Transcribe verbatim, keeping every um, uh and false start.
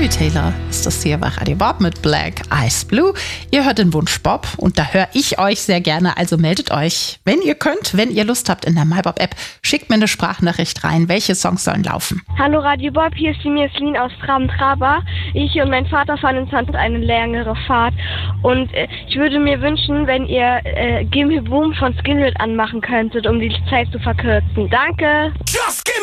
Corey Taylor ist das hier bei Radio Bob mit Black Eyes Blue. Ihr hört den Wunsch Bob und da höre ich euch sehr gerne. Also meldet euch, wenn ihr könnt, wenn ihr Lust habt in der MyBob-App. Schickt mir eine Sprachnachricht rein. Welche Songs sollen laufen? Hallo Radio Bob, hier ist die Mirslin aus Traben-Traba. Ich und mein Vater fahren ins Land eine längere Fahrt. Und äh, ich würde mir wünschen, wenn ihr äh, Gimme Boom von Skillet anmachen könntet, um die Zeit zu verkürzen. Danke! Just give